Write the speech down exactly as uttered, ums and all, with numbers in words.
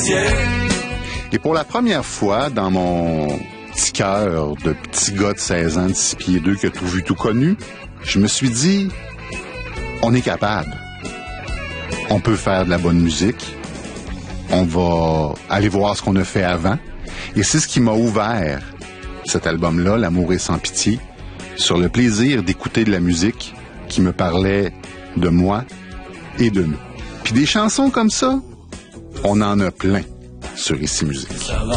Et pour la première fois, dans mon petit cœur de petit gars de seize ans, de six pieds deux, qui a tout vu, tout connu, je me suis dit, on est capable. On peut faire de la bonne musique. On va aller voir ce qu'on a fait avant. Et c'est ce qui m'a ouvert cet album-là, L'amour est sans pitié, sur le plaisir d'écouter de la musique qui me parlait de moi et de nous. Puis des chansons comme ça, on en a plein sur Ici Musique. Ça va